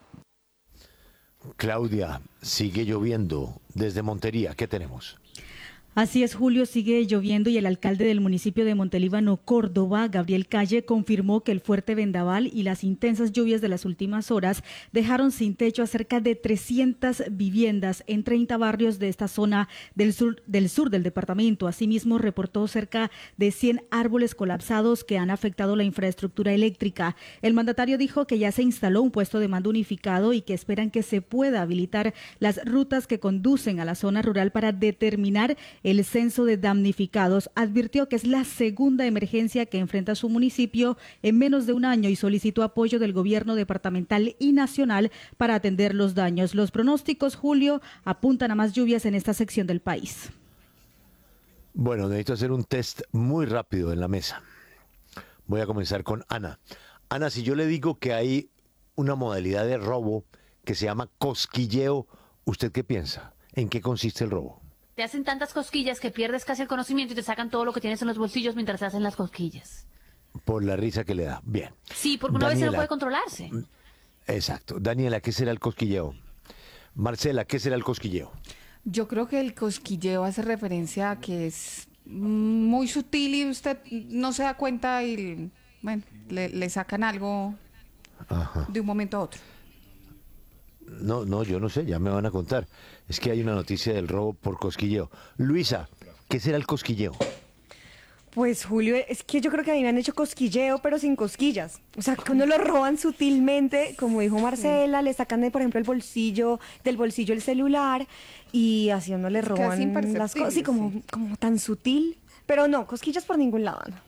Claudia, sigue lloviendo desde Montería. ¿Qué tenemos? Así es, Julio, sigue lloviendo y el alcalde del municipio de Montelíbano, Córdoba, Gabriel Calle, confirmó que el fuerte vendaval y las intensas lluvias de las últimas horas dejaron sin techo a cerca de 300 viviendas en 30 barrios de esta zona del sur del departamento. Asimismo, reportó cerca de 100 árboles colapsados que han afectado la infraestructura eléctrica. El mandatario dijo que ya se instaló un puesto de mando unificado y que esperan que se pueda habilitar las rutas que conducen a la zona rural para determinar el censo de damnificados. Advirtió que es la segunda emergencia que enfrenta su municipio en menos de un año y solicitó apoyo del gobierno departamental y nacional para atender los daños. Los pronósticos, Julio, apuntan a más lluvias en esta sección del país. Bueno, necesito hacer un test muy rápido en la mesa. Voy a comenzar con Ana. Ana, si yo le digo que hay una modalidad de robo que se llama cosquilleo, ¿usted qué piensa? ¿En qué consiste el robo? Te hacen tantas cosquillas que pierdes casi el conocimiento y te sacan todo lo que tienes en los bolsillos mientras te hacen las cosquillas. Por la risa que le da. Bien. Sí, porque una vez no puede controlarse. Exacto. Daniela, ¿qué será el cosquilleo? Marcela, ¿qué será el cosquilleo? Yo creo que el cosquilleo hace referencia a que es muy sutil y usted no se da cuenta y, bueno, le sacan algo de un momento a otro. No, yo no sé, ya me van a contar. Es que hay una noticia del robo por cosquilleo. Luisa, ¿qué será el cosquilleo? Pues Julio, es que yo creo que a mí me han hecho cosquilleo, pero sin cosquillas. O sea, cuando lo roban sutilmente, como dijo Marcela, le sacan, por ejemplo, del bolsillo el celular y así a uno le roban las cosas. Sí, como tan sutil. Pero no, cosquillas por ningún lado, ¿no?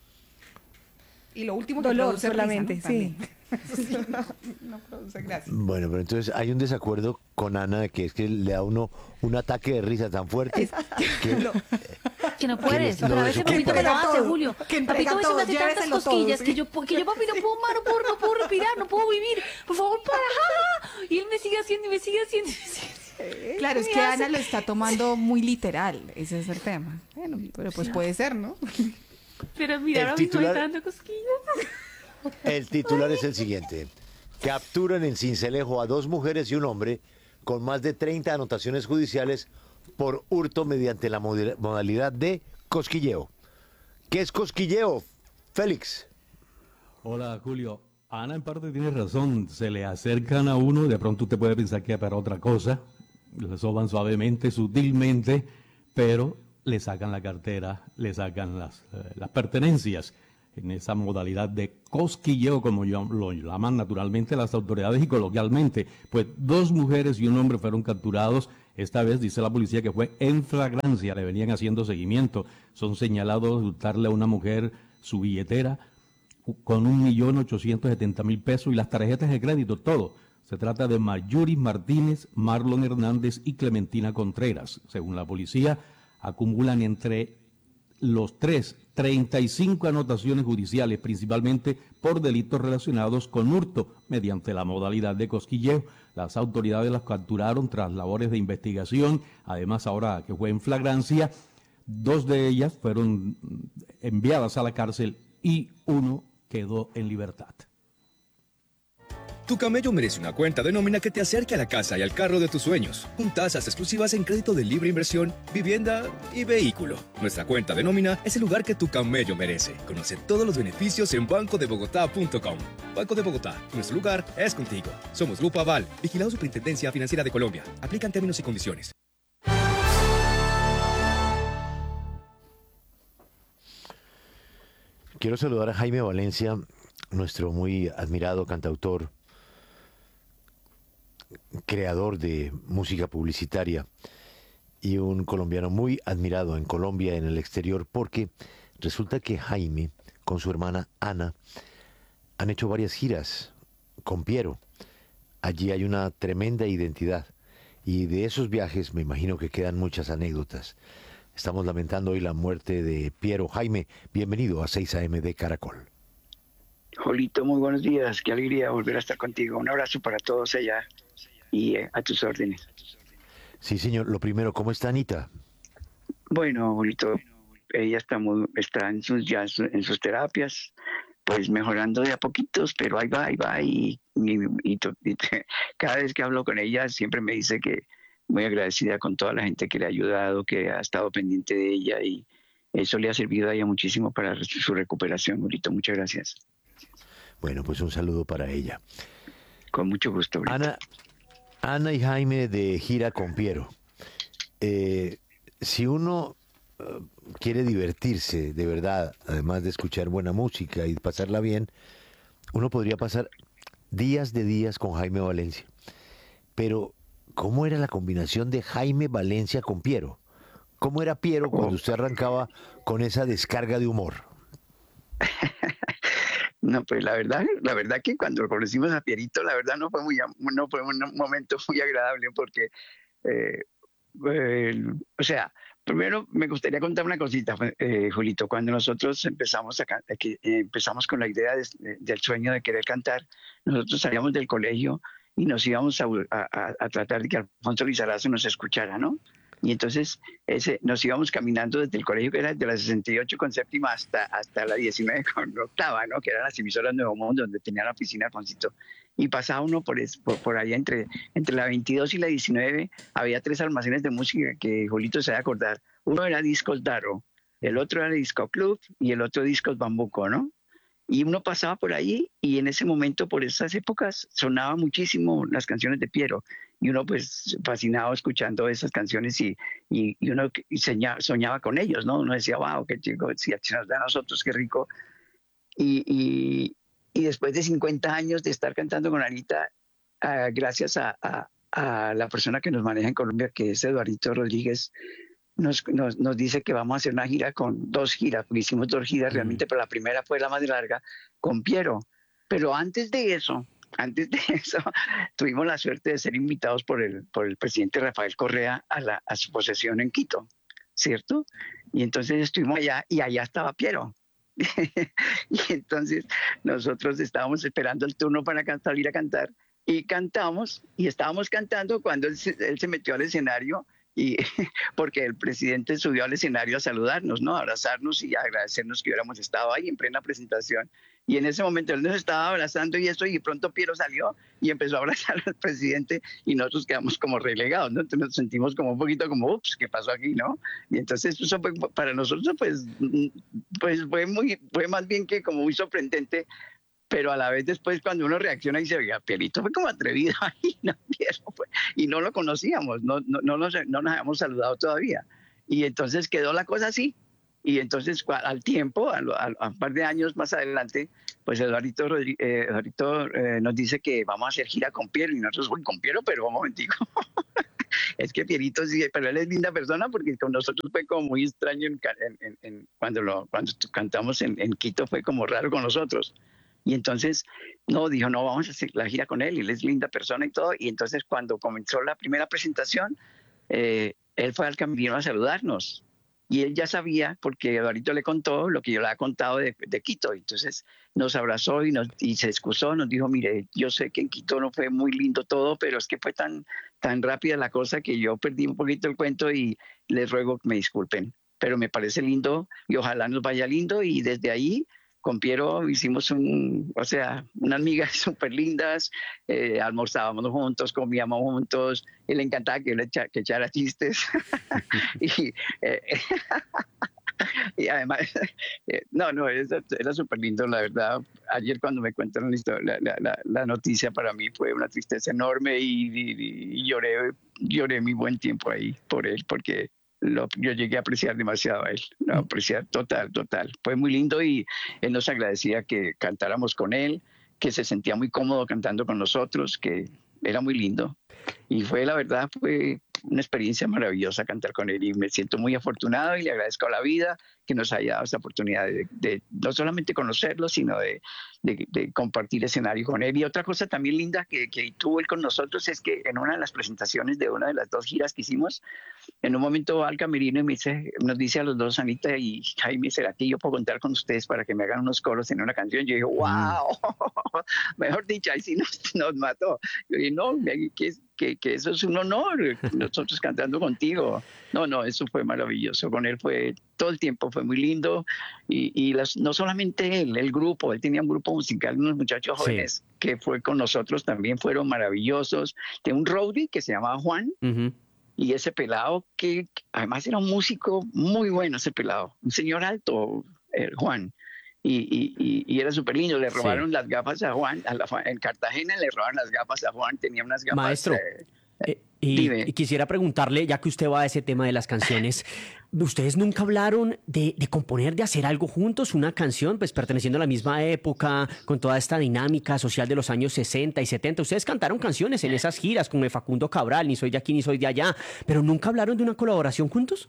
Y lo último que dolor produce solamente, risa, ¿no? sí. No produce gracia. Bueno, pero entonces hay un desacuerdo con Ana de que es que le da a uno un ataque de risa tan fuerte que no puedes. que Pero a veces papito me lo hace, Julio. Que Papito me hace tantas lléveselo cosquillas todo, que ¿sí? yo papi no puedo respirar, no puedo vivir. Por favor, para. Y él me sigue haciendo y me sigue haciendo. Claro, es que Ana lo está tomando muy literal. Ese es el tema. Bueno, pero pues puede ser, ¿no? Pero mira, ahora mismo me está dando cosquillas. El titular es el siguiente. Capturan en Sincelejo a 2 mujeres y un hombre con más de 30 anotaciones judiciales por hurto mediante la modalidad de cosquilleo. ¿Qué es cosquilleo, Félix? Hola, Julio. Ana en parte tiene razón. Se le acercan a uno, de pronto usted puede pensar que es para otra cosa. Le soban suavemente, sutilmente, pero le sacan la cartera, le sacan las pertenencias, en esa modalidad de cosquilleo, como lo llaman naturalmente las autoridades y coloquialmente. Pues 2 mujeres y un hombre fueron capturados. Esta vez dice la policía que fue en flagrancia, le venían haciendo seguimiento. Son señalados de hurtarle a una mujer su billetera con 1.870.000 pesos y las tarjetas de crédito, todo. Se trata de Mayuri Martínez, Marlon Hernández y Clementina Contreras. Según la policía, acumulan entre los 35 anotaciones judiciales, principalmente por delitos relacionados con hurto mediante la modalidad de cosquilleo. Las autoridades las capturaron tras labores de investigación. Además, ahora que fue en flagrancia, 2 de ellas fueron enviadas a la cárcel y 1 quedó en libertad. Tu camello merece una cuenta de nómina que te acerque a la casa y al carro de tus sueños, con tasas exclusivas en crédito de libre inversión, vivienda y vehículo. Nuestra cuenta de nómina es el lugar que tu camello merece. Conoce todos los beneficios en bancodebogotá.com. Banco de Bogotá, nuestro lugar es contigo. Somos Grupo Aval, vigilado Superintendencia Financiera de Colombia. Aplican términos y condiciones. Quiero saludar a Jaime Valencia, nuestro muy admirado cantautor, creador de música publicitaria y un colombiano muy admirado en Colombia y en el exterior, porque resulta que Jaime con su hermana Ana han hecho varias giras con Piero. Allí hay una tremenda identidad y de esos viajes me imagino que quedan muchas anécdotas. Estamos lamentando hoy la muerte de Piero. Jaime, bienvenido a 6 AM de Caracol. Jolito, muy buenos días, qué alegría volver a estar contigo. Un abrazo para todos allá y a tus órdenes. Sí, señor. Lo primero, ¿cómo está Anita? Bueno, Jolito, ella está en sus terapias, pues mejorando de a poquitos, pero ahí va, y cada vez que hablo con ella siempre me dice que muy agradecida con toda la gente que le ha ayudado, que ha estado pendiente de ella, y eso le ha servido a ella muchísimo para su recuperación, Jolito. Muchas gracias. Bueno, pues un saludo para ella. Con mucho gusto, Jolito. Ana y Jaime de gira con Piero. Si uno quiere divertirse de verdad, además de escuchar buena música y pasarla bien, uno podría pasar días de días con Jaime Valencia. Pero, ¿cómo era la combinación de Jaime Valencia con Piero? ¿Cómo era Piero cuando usted arrancaba con esa descarga de humor? No, pues la verdad que cuando conocimos a Pierito, la verdad no fue un momento muy agradable porque, o sea, primero me gustaría contar una cosita, Julito. Cuando nosotros empezamos con la idea del sueño de querer cantar, nosotros salíamos del colegio y nos íbamos a tratar de que Alfonso Lizarazo nos escuchara, ¿no? Y entonces nos íbamos caminando desde el colegio, que era de la 68 con séptima hasta la 19 con octava, ¿no? Que eran las emisoras Nuevo Mundo, donde tenía la oficina Alfonsito. Y pasaba uno por allá entre la 22 y la 19, había 3 almacenes de música que Julito se va a acordar. Uno era Discos Daro, el otro era Disco Club y el otro Discos Bambuco, ¿no? Y uno pasaba por ahí y en ese momento, por esas épocas, sonaba muchísimo las canciones de Piero. Y uno pues fascinado escuchando esas canciones y uno soñaba con ellos, ¿no? Uno decía, wow, qué chico, si nos da a nosotros, qué rico. Y después de 50 años de estar cantando con Anita, gracias a la persona que nos maneja en Colombia, que es Eduardito Rodríguez, nos dice que vamos a hacer una gira con 2 giras, porque hicimos 2 giras realmente, pero la primera fue la más larga con Piero. Pero antes de eso, tuvimos la suerte de ser invitados por el presidente Rafael Correa a su posesión en Quito, ¿cierto? Y entonces estuvimos allá y allá estaba Piero. Y entonces nosotros estábamos esperando el turno para salir a cantar y cantamos y estábamos cantando cuando él se metió al escenario. Y porque el presidente subió al escenario a saludarnos, ¿no? A abrazarnos y a agradecernos que hubiéramos estado ahí en plena presentación. Y en ese momento él nos estaba abrazando y pronto Piero salió y empezó a abrazar al presidente y nosotros quedamos como relegados, ¿no? Entonces nos sentimos como un poquito como, ups, ¿qué pasó aquí, no? Y entonces eso fue, para nosotros pues fue más bien que como muy sorprendente. Pero a la vez después cuando uno reacciona y dice, oiga, Pierito fue como atrevido ahí, no, y no lo conocíamos, no nos habíamos saludado todavía. Y entonces quedó la cosa así. Y entonces al tiempo, a un par de años más adelante, pues Eduardito nos dice que vamos a hacer gira con Piero. Y nosotros, uy, con Piero, pero un momentico. Es que Pierito sí, pero él es linda persona, porque con nosotros fue como muy extraño cuando cantamos en Quito, fue como raro con nosotros. Y entonces, dijo, no, vamos a hacer la gira con él, y él es linda persona y todo. Y entonces cuando comenzó la primera presentación, él fue al camerino a saludarnos. Y él ya sabía, porque Eduardito le contó lo que yo le había contado de Quito. Entonces nos abrazó y se excusó, nos dijo, mire, yo sé que en Quito no fue muy lindo todo, pero es que fue tan rápida la cosa que yo perdí un poquito el cuento y les ruego que me disculpen. Pero me parece lindo y ojalá nos vaya lindo. Y desde ahí, con Piero hicimos unas amigas súper lindas, almorzábamos juntos, comíamos juntos, y le encantaba que echara chistes. Y además, era súper lindo, la verdad. Ayer cuando me cuentan la noticia, para mí fue una tristeza enorme y lloré mi buen tiempo ahí por él, porque yo llegué a apreciar demasiado a él, apreciar total. Fue muy lindo y él nos agradecía que cantáramos con él, que se sentía muy cómodo cantando con nosotros, que era muy lindo. Y la verdad, fue una experiencia maravillosa cantar con él y me siento muy afortunado y le agradezco a la vida que nos haya dado esta oportunidad de no solamente conocerlo, sino de compartir escenario con él. Y otra cosa también linda que tuvo él con nosotros es que en una de las presentaciones de una de las 2 giras que hicimos, en un momento va al camerino y nos dice a los dos, Anita y Jaime, ¿será que yo puedo contar con ustedes para que me hagan unos coros en una canción? Yo dije, wow, mejor dicho, ahí sí nos mató. Yo dije, no, que eso es un honor, nosotros cantando contigo. No, eso fue maravilloso. Con él todo el tiempo fue muy lindo y no solamente él, el grupo, él tenía un grupo musical, unos muchachos jóvenes que fue con nosotros, también fueron maravillosos. Tenía un roadie que se llamaba Juan. Y ese pelado que además era un músico muy bueno, ese pelado, un señor alto, Juan. Y era súper lindo. Le robaron las gafas a Juan, en Cartagena le robaron las gafas a Juan, tenía unas gafas. Maestro, y quisiera preguntarle, ya que usted va a ese tema de las canciones, ¿ustedes nunca hablaron de componer, de hacer algo juntos, una canción, pues perteneciendo a la misma época, con toda esta dinámica social de los años 60 y 70? Ustedes cantaron canciones en esas giras con Facundo Cabral, Ni soy de aquí ni soy de allá, pero ¿nunca hablaron de una colaboración juntos?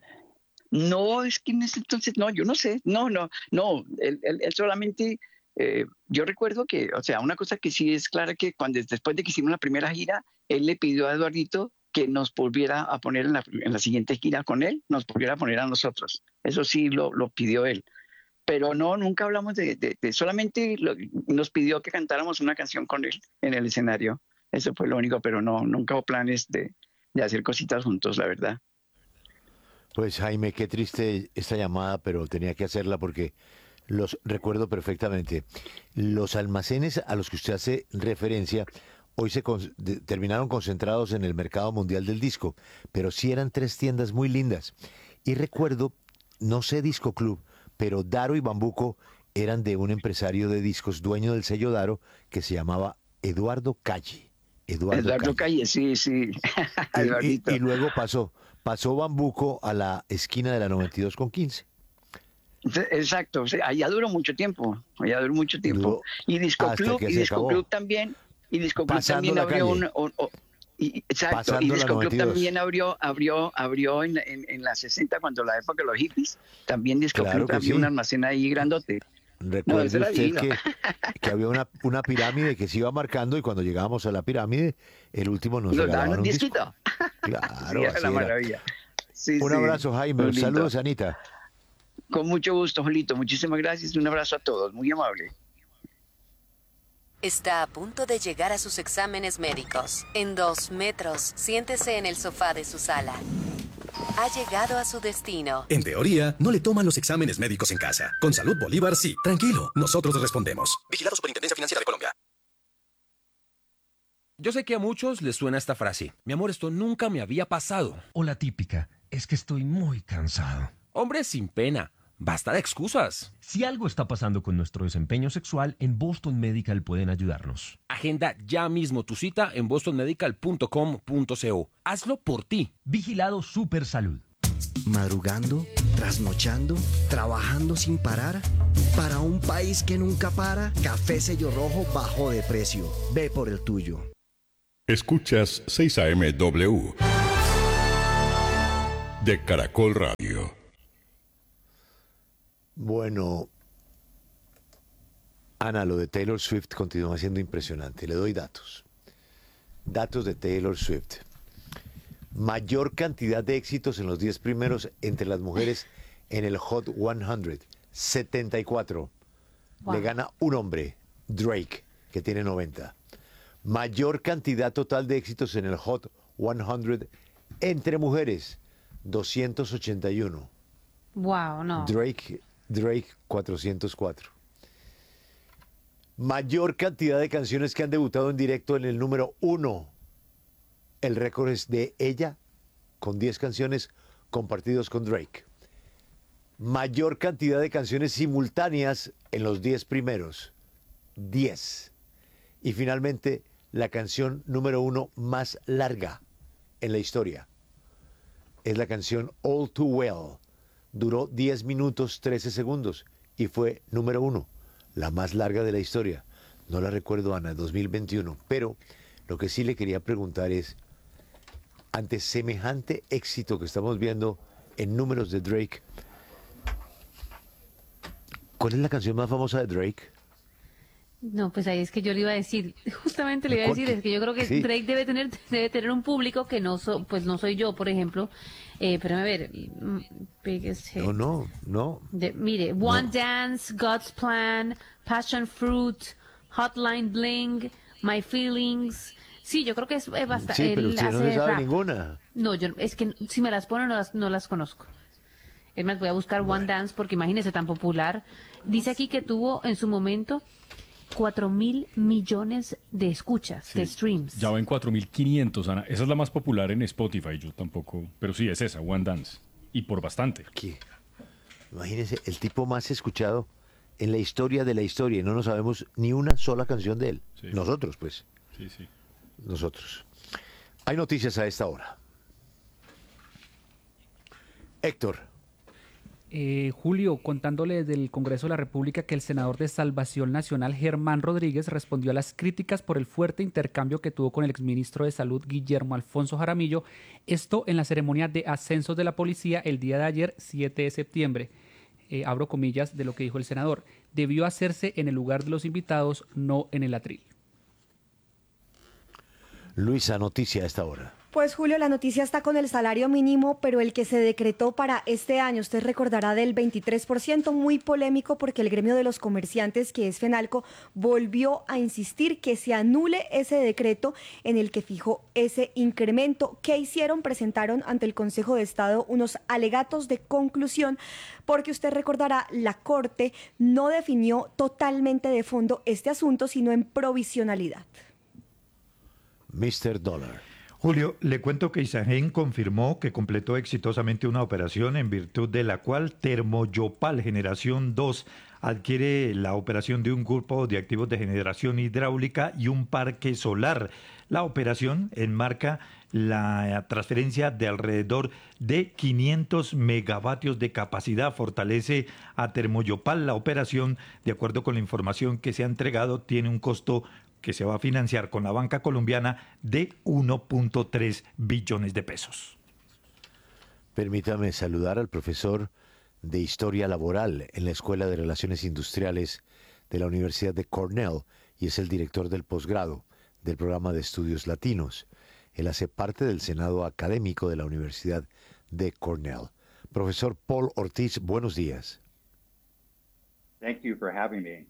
No, es que en ese entonces, no, yo no sé, no, él solamente, yo recuerdo que, o sea, una cosa que sí es clara, que después de que hicimos la primera gira, él le pidió a Eduardito que nos volviera a poner en la siguiente gira con él, nos volviera a poner a nosotros, eso sí lo pidió él, pero no, nunca hablamos solamente nos pidió que cantáramos una canción con él en el escenario, eso fue lo único, pero no, nunca hubo planes de hacer cositas juntos, la verdad. Pues Jaime, qué triste esta llamada, pero tenía que hacerla porque los recuerdo perfectamente. Los almacenes a los que usted hace referencia hoy terminaron concentrados en el mercado mundial del disco, pero sí eran 3 tiendas muy lindas. Y recuerdo, no sé Disco Club, pero Daro y Bambuco eran de un empresario de discos, dueño del sello Daro, que se llamaba Eduardo Calle. Eduardo Calle, sí. y luego pasó Bambuco a la esquina de la 92 con 15. Exacto, o sea, allá duró mucho tiempo. Y Disco Club también abrió exacto, y Disco Club también abrió en la 60, cuando la época de los hippies, también Disco Club abrió un almacén ahí grandote. Recuerde usted que había una pirámide que se iba marcando y cuando llegábamos a la pirámide, el último nos regalaban un disquito. Claro, sí, era la maravilla. Un abrazo, Jaime. Saludos, Anita. Con mucho gusto, Julito. Muchísimas gracias. Un abrazo a todos. Muy amable. Está a punto de llegar a sus exámenes médicos. En 2 metros, siéntese en el sofá de su sala. Ha llegado a su destino. En teoría, no le toman los exámenes médicos en casa. Con Salud Bolívar, sí. Tranquilo, nosotros respondemos. Vigilado Superintendencia Financiera de Colombia. Yo sé que a muchos les suena esta frase. Mi amor, esto nunca me había pasado. O la típica, es que estoy muy cansado. Hombre, sin pena. Basta de excusas. Si algo está pasando con nuestro desempeño sexual, en Boston Medical pueden ayudarnos. Agenda ya mismo tu cita en bostonmedical.com.co. Hazlo por ti. Vigilado Super Salud. Madrugando, trasnochando, trabajando sin parar. Para un país que nunca para, Café Sello Rojo bajó de precio. Ve por el tuyo. Escuchas 6 AM.W de Caracol Radio. Bueno, Ana, lo de Taylor Swift continúa siendo impresionante. Le doy datos. Datos de Taylor Swift. Mayor cantidad de éxitos en los 10 primeros entre las mujeres en el Hot 100. 74. Wow. Le gana un hombre, Drake, que tiene 90. Mayor cantidad total de éxitos en el Hot 100 entre mujeres, 281. Wow, no. Drake 404. Mayor cantidad de canciones que han debutado en directo en el número 1. El récord es de ella, con 10 canciones compartidos con Drake. Mayor cantidad de canciones simultáneas en los 10 primeros. 10. Y finalmente, la canción número 1 más larga en la historia. Es la canción All Too Well. Duró 10 minutos 13 segundos y fue número 1, la más larga de la historia. No la recuerdo, Ana, 2021. Pero lo que sí le quería preguntar es, ante semejante éxito que estamos viendo en números de Drake, ¿cuál es la canción más famosa de Drake? No, pues ahí es que yo le iba a decir, justamente le iba a decir, es que yo creo que Sí. Drake debe tener un público que pues no soy yo, por ejemplo. Pero a ver, biggest hit. No. Mire, One Dance, God's Plan, Passion Fruit, Hotline Bling, My Feelings. Sí, yo creo que es bastante. Sí, pero usted no se sabe ninguna. No, es que si me las ponen no las conozco. Es más, voy a buscar One Dance porque imagínese tan popular. Dice aquí que tuvo en su momento 4.000 millones de escuchas, de streams. Ya va en 4.500, Ana. Esa es la más popular en Spotify, yo tampoco. Pero sí, es esa, One Dance. Y por bastante. ¿Qué? Imagínense, el tipo más escuchado en la historia de la historia. Y no nos sabemos ni una sola canción de él. Sí. Nosotros, pues. Sí, sí. Nosotros. Hay noticias a esta hora. Héctor. Julio, contándole desde el Congreso de la República que el senador de Salvación Nacional, Germán Rodríguez, respondió a las críticas por el fuerte intercambio que tuvo con el exministro de Salud, Guillermo Alfonso Jaramillo, esto en la ceremonia de ascensos de la policía el día de ayer, 7 de septiembre. Abro comillas de lo que dijo el senador. Debió hacerse en el lugar de los invitados, no en el atril. Luisa, noticia a esta hora. Pues Julio, la noticia está con el salario mínimo, pero el que se decretó para este año, usted recordará del 23%, muy polémico porque el gremio de los comerciantes, que es FENALCO, volvió a insistir que se anule ese decreto en el que fijó ese incremento. ¿Qué hicieron? Presentaron ante el Consejo de Estado unos alegatos de conclusión, porque usted recordará, la Corte no definió totalmente de fondo este asunto, sino en provisionalidad. Mr. Dollar. Julio, le cuento que Isagen confirmó que completó exitosamente una operación en virtud de la cual Termoyopal Generación 2 adquiere la operación de un grupo de activos de generación hidráulica y un parque solar. La operación enmarca la transferencia de alrededor de 500 megavatios de capacidad. Fortalece a Termoyopal. La operación, de acuerdo con la información que se ha entregado, tiene un costo que se va a financiar con la banca colombiana de 1.3 billones de pesos. Permítame saludar al profesor de Historia Laboral en la Escuela de Relaciones Industriales de la Universidad de Cornell y es el director del posgrado del programa de estudios latinos. Él hace parte del Senado Académico de la Universidad de Cornell. Profesor Paul Ortiz, buenos días. Thank you for having me.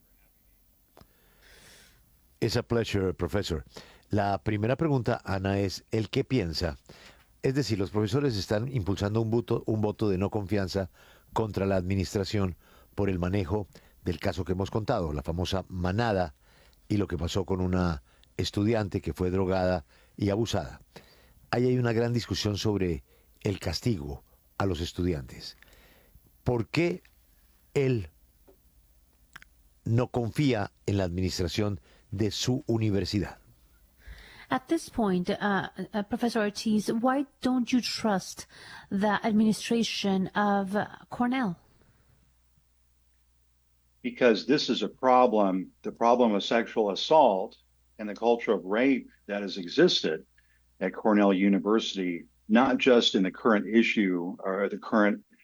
It's a pleasure, profesor. La primera pregunta, Ana, es ¿el qué piensa? Es decir, los profesores están impulsando un voto de no confianza contra la administración por el manejo del caso que hemos contado, la famosa manada y lo que pasó con una estudiante que fue drogada y abusada. Ahí hay una gran discusión sobre el castigo a los estudiantes. ¿Por qué él no confía en la administración de su universidad? At this point, Professor Ortiz, why don't you trust the administration of Cornell? Because this is a problem, the problem of sexual assault and the culture of rape that has existed at Cornell University, not just in the current issue or the current